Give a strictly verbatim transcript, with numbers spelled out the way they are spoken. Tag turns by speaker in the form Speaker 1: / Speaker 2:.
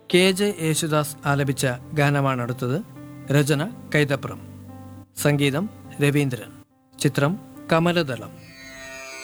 Speaker 1: K J Yesudas ആലപിച്ച ഗാനമാണ് അടുത്തത്. രചന കൈതപ്രം, സംഗീതം രവീന്ദ്രൻ. ചിത്രം കമലദളം.